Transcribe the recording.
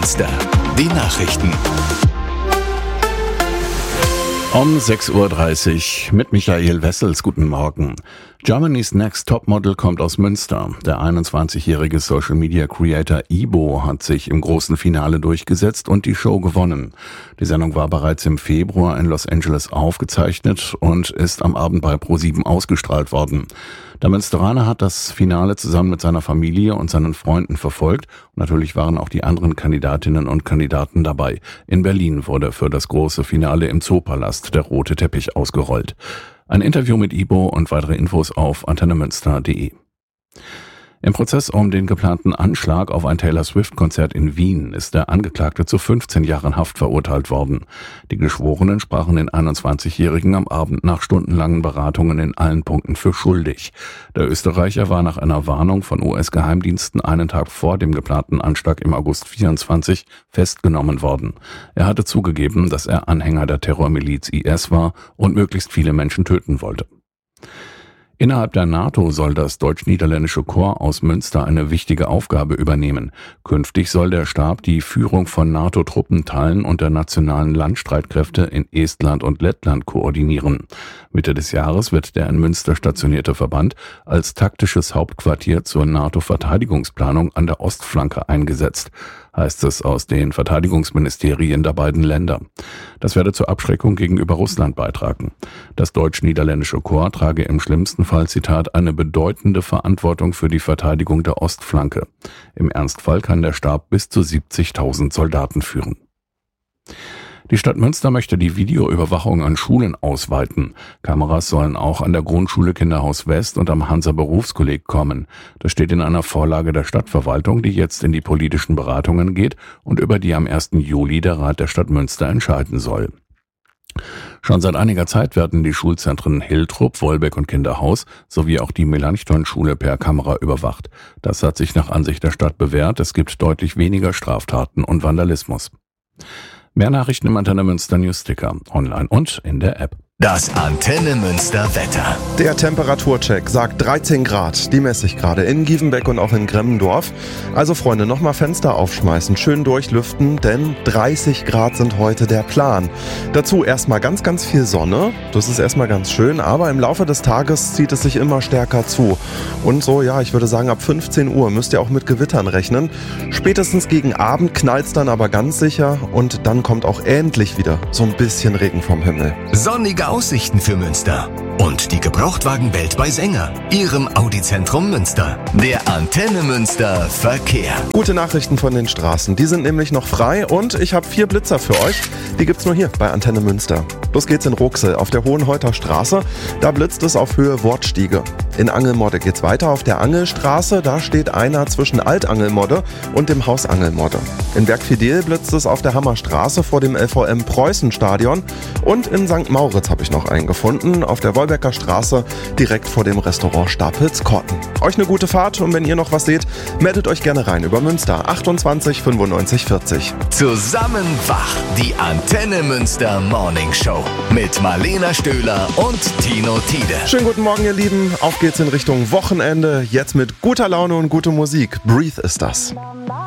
Münster. Die Nachrichten. Um 6.30 Uhr mit Michael Wessels. Guten Morgen. Germany's Next Topmodel kommt aus Münster. Der 21-jährige Social-Media-Creator Ibo hat sich im großen Finale durchgesetzt und die Show gewonnen. Die Sendung war bereits im Februar in Los Angeles aufgezeichnet und ist am Abend bei ProSieben ausgestrahlt worden. Der Münsteraner hat das Finale zusammen mit seiner Familie und seinen Freunden verfolgt. Und natürlich waren auch die anderen Kandidatinnen und Kandidaten dabei. In Berlin wurde für das große Finale im Zoopalast der rote Teppich ausgerollt. Ein Interview mit Ibo und weitere Infos auf antennemünster.de. Im Prozess um den geplanten Anschlag auf ein Taylor-Swift-Konzert in Wien ist der Angeklagte zu 15 Jahren Haft verurteilt worden. Die Geschworenen sprachen den 21-Jährigen am Abend nach stundenlangen Beratungen in allen Punkten für schuldig. Der Österreicher war nach einer Warnung von US-Geheimdiensten einen Tag vor dem geplanten Anschlag im August 24 festgenommen worden. Er hatte zugegeben, dass er Anhänger der Terrormiliz IS war und möglichst viele Menschen töten wollte. Innerhalb der NATO soll das deutsch-niederländische Korps aus Münster eine wichtige Aufgabe übernehmen. Künftig soll der Stab die Führung von NATO-Truppenteilen und der nationalen Landstreitkräfte in Estland und Lettland koordinieren. Mitte des Jahres wird der in Münster stationierte Verband als taktisches Hauptquartier zur NATO-Verteidigungsplanung an der Ostflanke eingesetzt, heißt es aus den Verteidigungsministerien der beiden Länder. Das werde zur Abschreckung gegenüber Russland beitragen. Das deutsch-niederländische Korps trage im schlimmsten Fall, Zitat, eine bedeutende Verantwortung für die Verteidigung der Ostflanke. Im Ernstfall kann der Stab bis zu 70.000 Soldaten führen. Die Stadt Münster möchte die Videoüberwachung an Schulen ausweiten. Kameras sollen auch an der Grundschule Kinderhaus West und am Hansa Berufskolleg kommen. Das steht in einer Vorlage der Stadtverwaltung, die jetzt in die politischen Beratungen geht und über die am 1. Juli der Rat der Stadt Münster entscheiden soll. Schon seit einiger Zeit werden die Schulzentren Hiltrup, Wolbeck und Kinderhaus sowie auch die Melanchthon-Schule per Kamera überwacht. Das hat sich nach Ansicht der Stadt bewährt. Es gibt deutlich weniger Straftaten und Vandalismus. Mehr Nachrichten im Antenne Münster Newsticker, online und in der App. Das Antenne Münster Wetter. Der Temperaturcheck sagt 13 Grad. Die messe ich gerade in Gievenbeck und auch in Gremmendorf. Also Freunde, nochmal Fenster aufschmeißen, schön durchlüften, denn 30 Grad sind heute der Plan. Dazu erstmal ganz, ganz viel Sonne. Das ist erstmal ganz schön, aber im Laufe des Tages zieht es sich immer stärker zu. Und so, ja, ich würde sagen, ab 15 Uhr müsst ihr auch mit Gewittern rechnen. Spätestens gegen Abend knallt's dann aber ganz sicher und dann kommt auch endlich wieder so ein bisschen Regen vom Himmel. Sonnige Aussichten für Münster und die Gebrauchtwagenwelt bei Sänger, Ihrem Audi-Zentrum Münster. Der Antenne Münster Verkehr. Gute Nachrichten von den Straßen, die sind nämlich noch frei und ich habe 4 Blitzer für euch. Die gibt's nur hier bei Antenne Münster. Los geht's in Ruxel auf der Hohenheuter Straße. Da blitzt es auf Höhe Wortstiege. In Angelmodde geht's weiter auf der Angelstraße. Da steht einer zwischen Altangelmodde und dem Haus Angelmodde. In Bergfidel blitzt es auf der Hammerstraße vor dem LVM Preußen-Stadion. Und in St. Mauritz habe ich noch einen gefunden, auf der Wolbecker Straße, direkt vor dem Restaurant Stapels-Korten. Euch eine gute Fahrt und wenn ihr noch was seht, meldet euch gerne rein über Münster 28 95 40. Zusammen wach, die Antenne Münster Morning Show mit Marlena Stöhler und Tino Tiede. Schönen guten Morgen, ihr Lieben. Auf geht's in Richtung Wochenende. Jetzt mit guter Laune und guter Musik. Breathe ist das.